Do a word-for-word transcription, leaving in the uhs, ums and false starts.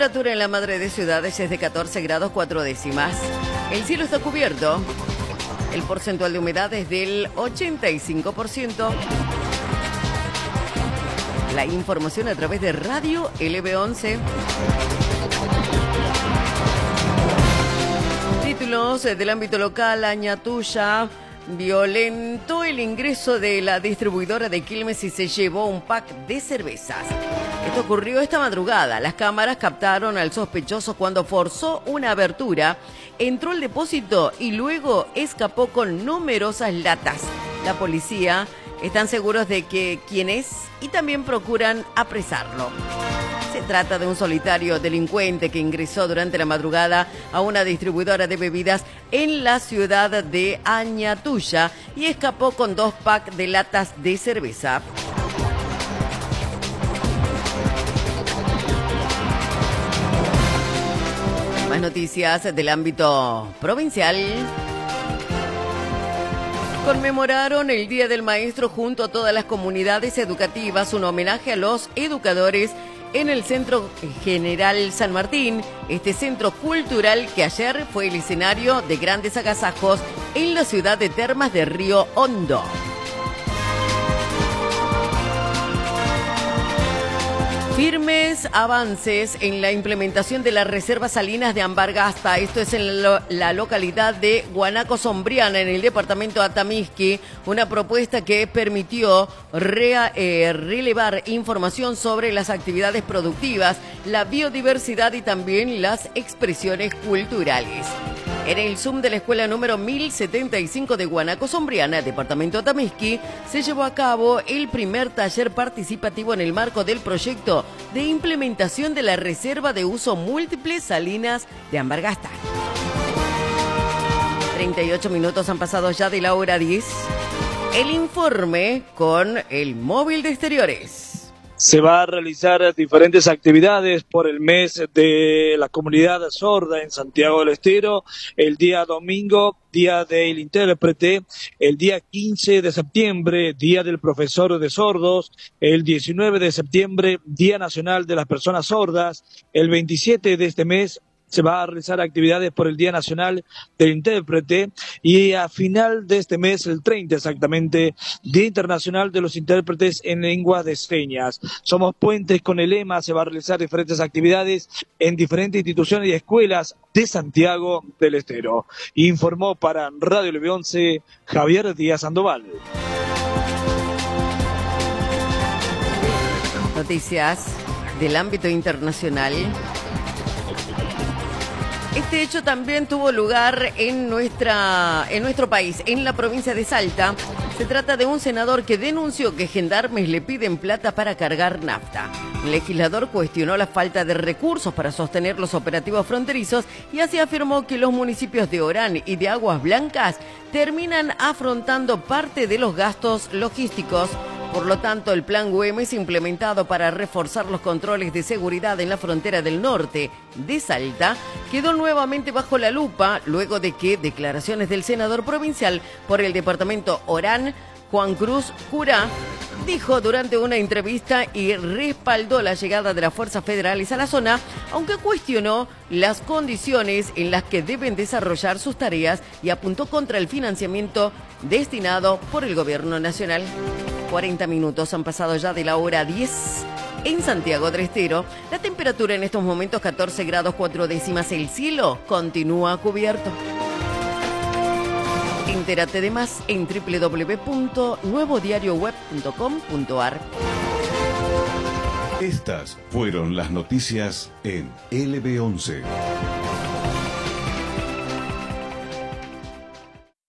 temperatura en la madre de ciudades es de catorce grados cuatro décimas. El cielo está cubierto. El porcentual de humedad es del ochenta y cinco por ciento. La información a través de Radio L B once. Títulos del ámbito local. Añatuya violentó el ingreso de la distribuidora de Quilmes y se llevó un pack de cervezas. Esto ocurrió esta madrugada. Las cámaras captaron al sospechoso cuando forzó una abertura, entró al depósito y luego escapó con numerosas latas. La policía están seguros de que quién es y también procuran apresarlo. Se trata de un solitario delincuente que ingresó durante la madrugada a una distribuidora de bebidas en la ciudad de Añatuya y escapó con dos packs de latas de cerveza. Más noticias del ámbito provincial. Conmemoraron el Día del Maestro junto a todas las comunidades educativas, un homenaje a los educadores en el Centro General San Martín, este centro cultural que ayer fue el escenario de grandes agasajos en la ciudad de Termas de Río Hondo. Firmes avances en la implementación de las reservas salinas de Ambargasta. Esto es en lo, la localidad de Guanaco Sombriana, en el departamento de Atamisqui. Una propuesta que permitió rea, eh, relevar información sobre las actividades productivas, la biodiversidad y también las expresiones culturales. En el Zoom de la escuela número mil setenta y cinco de Guanaco Sombriana, departamento de Atamisqui, se llevó a cabo el primer taller participativo en el marco del proyecto de implementación de la reserva de uso múltiple salinas de Ambargasta. treinta y ocho minutos han pasado ya de la hora diez. El informe con el móvil de exteriores. Se va a realizar diferentes actividades por el mes de la comunidad sorda en Santiago del Estero. El día domingo, Día del Intérprete. El día quince de septiembre, Día del Profesor de Sordos. El diecinueve de septiembre, Día Nacional de las Personas Sordas. El veintisiete de este mes, se va a realizar actividades por el Día Nacional del Intérprete y a final de este mes, el treinta exactamente, Día Internacional de los Intérpretes en Lengua de Señas. Somos puentes con el lema, se va a realizar diferentes actividades en diferentes instituciones y escuelas de Santiago del Estero. Informó para Radio L B once Javier Díaz Sandoval. Noticias del ámbito internacional. Este hecho también tuvo lugar en nuestra, en nuestro país, en la provincia de Salta. Se trata de un senador que denunció que gendarmes le piden plata para cargar nafta. El legislador cuestionó la falta de recursos para sostener los operativos fronterizos y así afirmó que los municipios de Orán y de Aguas Blancas terminan afrontando parte de los gastos logísticos. Por lo tanto, el Plan Güemes, implementado para reforzar los controles de seguridad en la frontera del norte de Salta, quedó nuevamente bajo la lupa luego de que declaraciones del senador provincial por el departamento Orán, Juan Cruz Curá, dijo durante una entrevista y respaldó la llegada de las fuerzas federales a la zona, aunque cuestionó las condiciones en las que deben desarrollar sus tareas y apuntó contra el financiamiento destinado por el gobierno nacional. cuarenta minutos han pasado ya de la hora diez en Santiago del Estero. La temperatura en estos momentos catorce grados cuatro décimas. El cielo continúa cubierto. Entérate de más en doble u doble u doble u punto nuevo diario web punto com punto a r. Estas fueron las noticias en L B once.